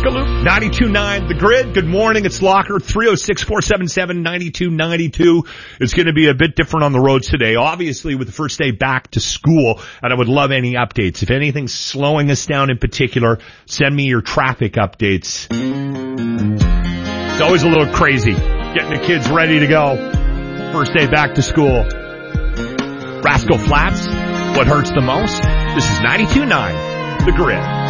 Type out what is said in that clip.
Skaloo. 92.9 The Grid. Good morning. It's Locker. 306-477-9292. It's going to be a bit different on the roads today. Obviously, with the first day back to school, and I would love any updates. If anything's slowing us down in particular, send me your traffic updates. It's always a little crazy getting the kids ready to go. First day back to school. Rascal Flats, what hurts the most? This is 92.9 The Grid.